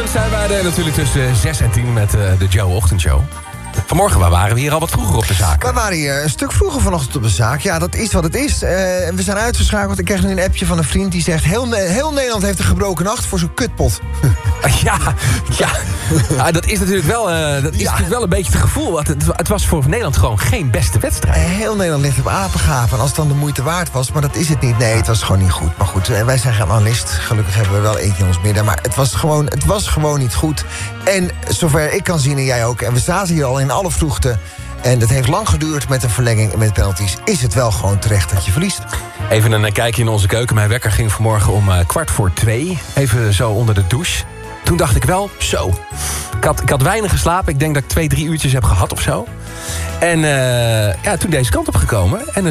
zijn wij natuurlijk tussen 6 en 10 met de Joe Ochtendshow. Vanmorgen waren we hier al wat vroeger op de zaak. We waren hier een stuk vroeger vanochtend op de zaak. Ja, dat is wat het is. We zijn uitgeschakeld. Ik kreeg nu een appje van een vriend die zegt... heel Nederland heeft een gebroken nacht voor zo'n kutpot. Ja, dat is natuurlijk wel, natuurlijk wel een beetje het gevoel. Want het was voor Nederland gewoon geen beste wedstrijd. Heel Nederland ligt op apengaven. En als het dan de moeite waard was, maar dat is het niet. Nee, het was gewoon niet goed. Maar goed, wij zijn geen analist. Gelukkig hebben we wel eentje in ons midden. Maar het was gewoon niet goed. En zover ik kan zien, en jij ook... en we zaten hier al in alle vroegte... en het heeft lang geduurd met een verlenging en met penalties... is het wel gewoon terecht dat je verliest. Even een kijkje in onze keuken. Mijn wekker ging vanmorgen om 2:15. Even zo onder de douche. Toen dacht ik wel, zo. Ik had weinig geslapen. Ik denk dat ik 2-3 uurtjes heb gehad of zo. En toen deze kant op gekomen. En